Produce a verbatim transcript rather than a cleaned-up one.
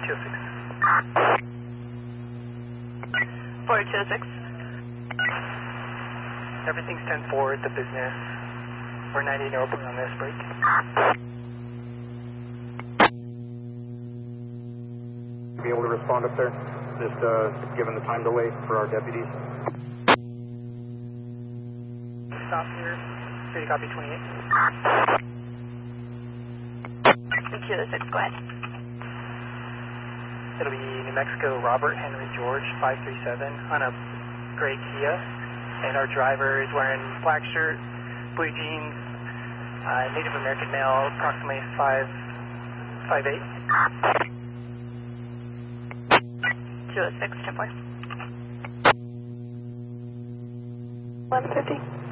two oh six. four two oh six. Everything's ten four at the business. We're ninety and open on this break. Be able to respond up there, just uh, given the time delay for our deputies. Stop here. City copy twenty-eight. two oh six, go ahead. It'll be New Mexico Robert Henry George five three seven on a gray Kia, and our driver is wearing black shirt, blue jeans, uh, Native American male, approximately five five eight. two oh six, ten four. one fifty.